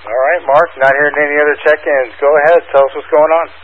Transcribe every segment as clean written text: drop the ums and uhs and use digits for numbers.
All right, Mark, not hearing any other check-ins. Go ahead, tell us what's going on.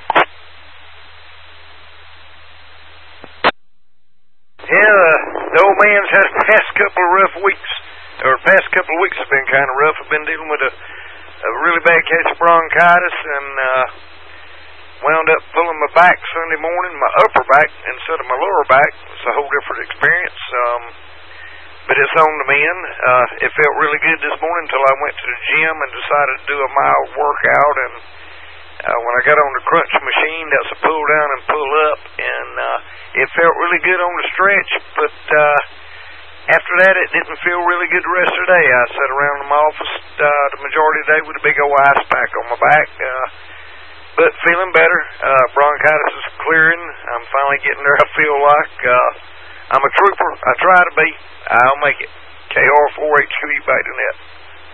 Yeah, the old man's had a past couple of rough weeks, or past couple of weeks have been kind of rough. I've been dealing with a really bad case of bronchitis and wound up pulling my back Sunday morning, my upper back instead of my lower back. It's a whole different experience, but it's on the mend. It felt really good this morning until I went to the gym and decided to do a mild workout, and when I got on the crunch machine, that's a pull down and pull up, and it felt really good on the stretch, but after that it didn't feel really good the rest of the day. I sat around in my office the majority of the day with a big old ice pack on my back, but feeling better. Bronchitis is clearing. I'm finally getting there, I feel like. I'm a trooper. I try to be. I'll make it. KR4HQ, back to net.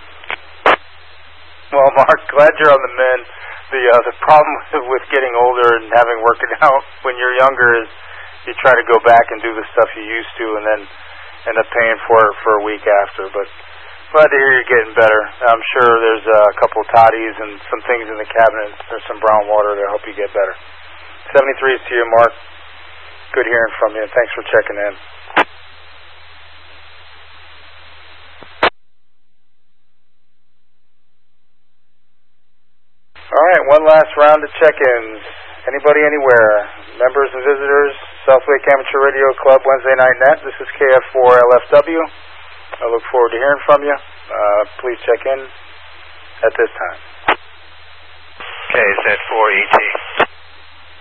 Well, Mark, glad you're on the mend. The problem with getting older and having worked it out when you're younger is you try to go back and do the stuff you used to and then end up paying for it for a week after. But glad to hear you're getting better. I'm sure there's a couple of toddies and some things in the cabinet. There's some brown water to help you get better. 73 is to you, Mark. Good hearing from you, and thanks for checking in. All right, one last round of check-ins. Anybody, anywhere? Members and visitors, South Lake Amateur Radio Club, Wednesday Night Net. This is KF4LFW. I look forward to hearing from you. Please check in at this time. KZ4ET.